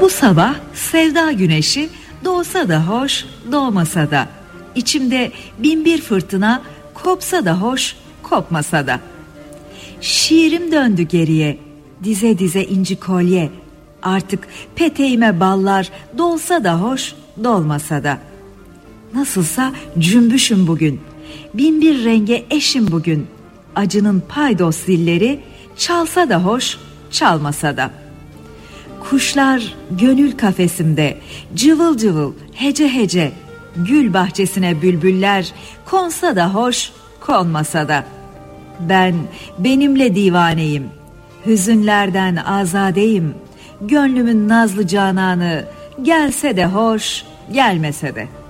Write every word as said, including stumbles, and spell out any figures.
Bu sabah sevda güneşi doğsa da hoş, doğmasa da, içimde bin bir fırtına kopsa da hoş, kopmasa da. Şiirim döndü geriye, dize dize inci kolye, artık peteğime ballar dolsa da hoş, dolmasa da. Nasılsa cümbüşüm bugün, bin bir renge eşim bugün, acının paydos zilleri çalsa da hoş, çalmasa da. Kuşlar gönül kafesimde, cıvıl cıvıl, hece hece, gül bahçesine bülbüller konsa da hoş, konmasa da. Ben benimle divaneyim, hüzünlerden azadeyim, gönlümün nazlı cananı gelse de hoş, gelmese de.